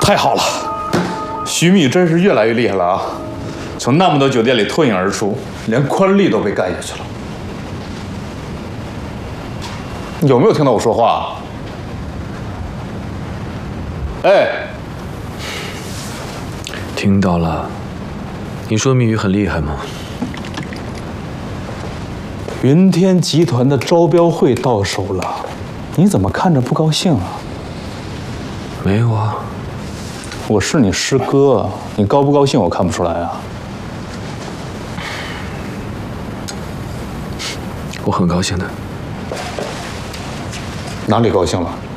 太好了，徐密真是越来越厉害了啊！从那么多酒店里脱颖而出，连宽利都被干下去了。有没有听到我说话？哎， 听到了。你说密语很厉害吗？ 云天集团的招标会到手了，你怎么看着不高兴啊？ 没有啊。 我是你师哥，你高不高兴我看不出来啊。 我很高兴的。 哪里高兴了？